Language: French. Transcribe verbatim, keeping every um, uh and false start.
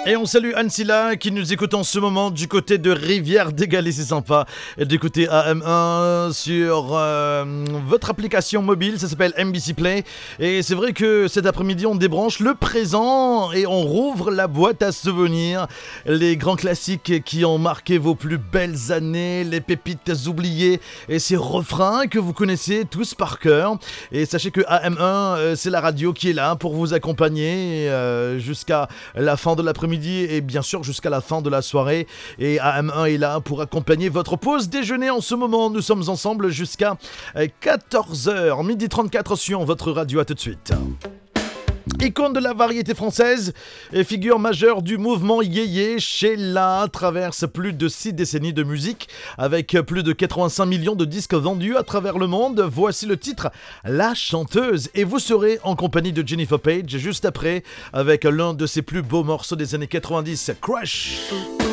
Et on salue Anne-Silla qui nous écoute en ce moment du côté de Rivière-des-Galets, c'est sympa d'écouter A M un sur euh, votre application mobile, ça s'appelle M B C Play. Et c'est vrai que cet après-midi on débranche le présent et on rouvre la boîte à souvenirs. Les grands classiques qui ont marqué vos plus belles années, les pépites oubliées et ces refrains que vous connaissez tous par cœur. Et sachez que A M un, euh, c'est la radio qui est là pour vous accompagner euh, jusqu'à la fin de l'après-midi et bien sûr jusqu'à la fin de la soirée. Et A M un est là pour accompagner votre pause déjeuner en ce moment. Nous sommes ensemble jusqu'à quatorze heures, midi trente-quatre sur votre radio. À tout de suite. Icône de la variété française et figure majeure du mouvement yéyé, Sheila traverse plus de six décennies de musique avec plus de quatre-vingt-cinq millions de disques vendus à travers le monde. Voici le titre La Chanteuse et vous serez en compagnie de Jennifer Page juste après avec l'un de ses plus beaux morceaux des années quatre-vingt-dix, Crush.